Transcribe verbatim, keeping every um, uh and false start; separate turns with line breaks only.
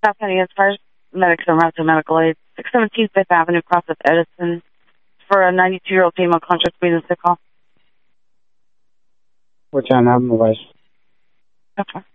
Stephanie, as far as medics and routes and medical aid, six seventeen Fifth Avenue, cross of Edison, for a ninety-two-year-old female conscious being a sick call.
Which I have my voice.
Okay.